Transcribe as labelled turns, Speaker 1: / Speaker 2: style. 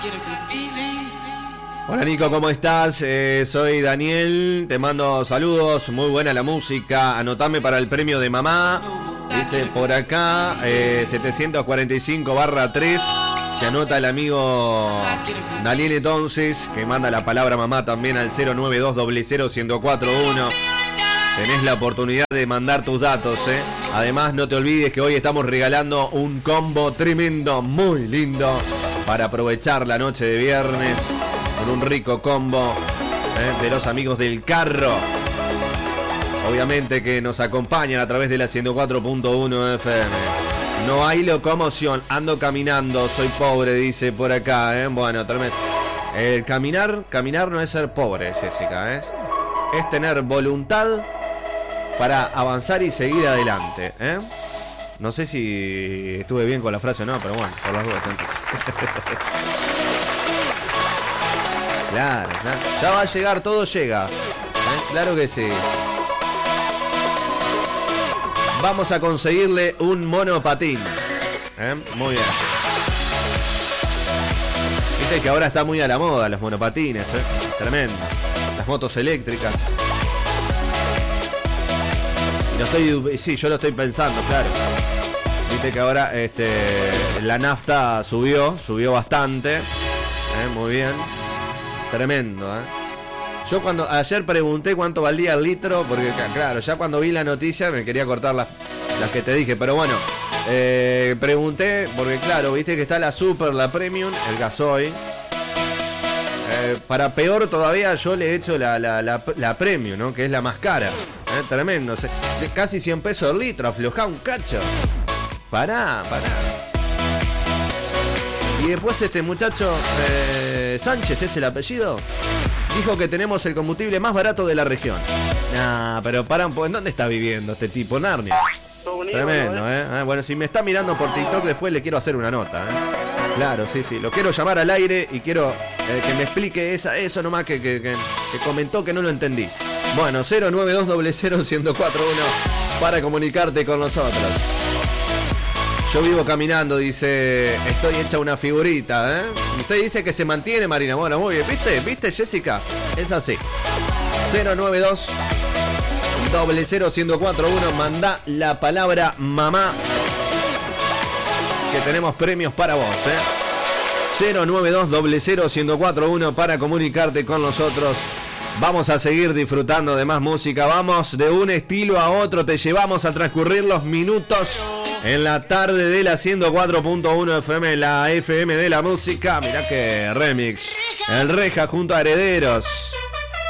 Speaker 1: Hola Nico, ¿cómo estás? Soy Daniel, te mando saludos, muy buena la música, anotame para el premio de mamá, dice por acá, 745/3, se anota el amigo Daniel entonces, que manda la palabra mamá también al 092001041. Tenés la oportunidad de mandar tus datos, Además no te olvides que hoy estamos regalando un combo tremendo, muy lindo, para aprovechar la noche de viernes. Con un rico combo de los amigos del carro. Obviamente que nos acompañan a través de la 104.1 FM. No hay locomoción, ando caminando, soy pobre, dice por acá. Bueno, tremendo. Caminar no es ser pobre, Jessica. Es tener voluntad para avanzar y seguir adelante. No sé si estuve bien con la frase o no, pero bueno, por las dudas. Claro, ya va a llegar, todo llega. Claro que sí. Vamos a conseguirle un monopatín. Muy bien. Viste que ahora está muy a la moda los monopatines, Tremendo. Las motos eléctricas. Yo lo estoy pensando, claro. Viste que ahora la nafta subió bastante. Muy bien. Tremendo, Yo ayer pregunté cuánto valía el litro, porque claro, ya cuando vi la noticia me quería cortar las que te dije, pero bueno, pregunté, porque claro, viste que está la Super, la Premium, el gasoil. Para peor todavía yo le he hecho la Premium, ¿no? Que es la más cara. Tremendo, casi 100 pesos el litro, aflojá un cacho. Pará. Y después este muchacho, Sánchez es el apellido, dijo que tenemos el combustible más barato de la región. Nah, pero pará un poco, ¿en dónde está viviendo este tipo? Narnia. Tremendo, Bueno, si me está mirando por TikTok, después le quiero hacer una nota, Claro, sí, lo quiero llamar al aire y quiero que me explique eso nomás que comentó que no lo entendí. Bueno, 092001041 para comunicarte con nosotros. Yo vivo caminando, dice, estoy hecha una figurita, Usted dice que se mantiene, Marina. Bueno, muy bien, ¿viste, Jessica? Es así. 092001041, manda la palabra mamá, que tenemos premios para vos, 092001041 para comunicarte con nosotros. Vamos a seguir disfrutando de más música, vamos de un estilo a otro, te llevamos a transcurrir los minutos en la tarde de la 104.1 FM, la FM de la música. Mirá que remix. El Reja junto a Herederos.